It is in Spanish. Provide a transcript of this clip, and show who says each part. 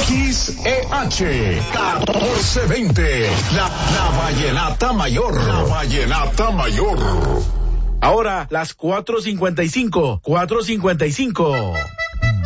Speaker 1: XEH 1420. La Vallenata Mayor. La Vallenata Mayor.
Speaker 2: Ahora las 4:55.